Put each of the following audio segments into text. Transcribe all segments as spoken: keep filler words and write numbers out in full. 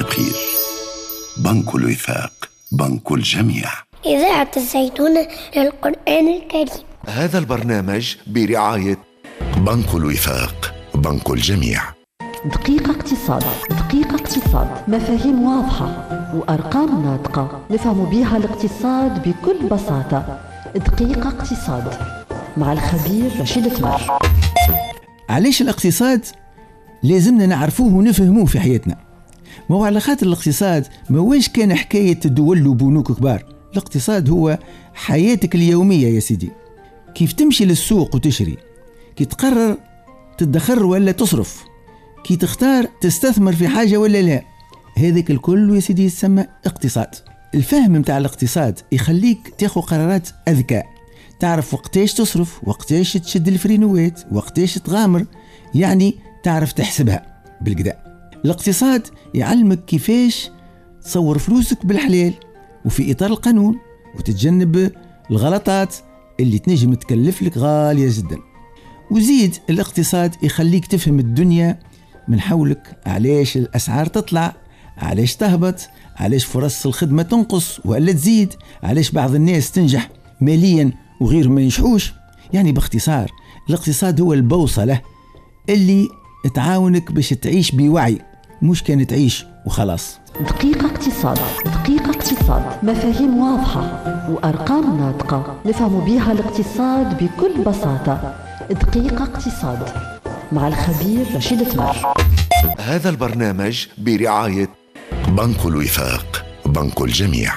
بخير. بنك الوفاق، بنك الجميع. إذاعة الزيتونة للقرآن الكريم. هذا البرنامج برعاية بنك الوفاق، بنك الجميع. دقيقة اقتصاد. دقيقة اقتصاد، مفاهيم واضحة وأرقام ناطقة نفهم بها الاقتصاد بكل بساطة. دقيقة اقتصاد مع الخبير رشيد تمر. علاش الاقتصاد لازمنا نعرفوه ونفهموه في حياتنا؟ ما هو على خاطر الاقتصاد ما ويش كان حكاية دول وبنوك كبار. الاقتصاد هو حياتك اليومية يا سيدي، كيف تمشي للسوق وتشري، كي تقرر تدخر ولا تصرف، كي تختار تستثمر في حاجة ولا لا، هذاك الكل يا سيدي يسمى اقتصاد. الفهم متاع الاقتصاد يخليك تاخذ قرارات أذكى، تعرف وقتاش تصرف، وقتاش تشد الفرينوات، وقتاش تغامر، يعني تعرف تحسبها بالقدا. الاقتصاد يعلمك كيفاش تصور فلوسك بالحلال وفي إطار القانون، وتتجنب الغلطات اللي تنجم تكلف لك غالية جدا. وزيد الاقتصاد يخليك تفهم الدنيا من حولك، علاش الأسعار تطلع، علاش تهبط، علاش فرص الخدمة تنقص ولا تزيد، علاش بعض الناس تنجح ماليا وغير ما ينجحوش. يعني باختصار الاقتصاد هو البوصلة اللي تعاونك باش تعيش بوعي، مش كان تعيش وخلاص. دقيقة اقتصاد. دقيقة اقتصاد، مفاهيم واضحة وأرقام ناطقة نفهم بها الاقتصاد بكل بساطة. دقيقة اقتصاد مع الخبير رشيد تمر. هذا البرنامج برعاية بنك الوفاق، بنك الجميع.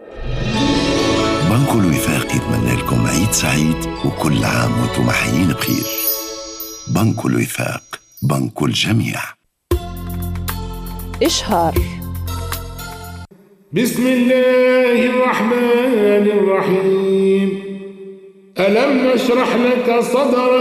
بنك الوفاق يتمنى لكم عيد سعيد وكل عام وانتم حيين بخير. بنك الوفاق، بنك الجميع. إشهار. بسم الله الرحمن الرحيم. ألم نشرح لك صدرك